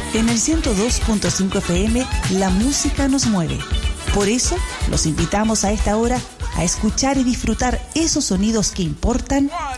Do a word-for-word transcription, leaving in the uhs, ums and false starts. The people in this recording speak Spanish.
En el ciento dos punto cinco F M, la música nos mueve. Por eso, los invitamos a esta hora a escuchar y disfrutar esos sonidos que importan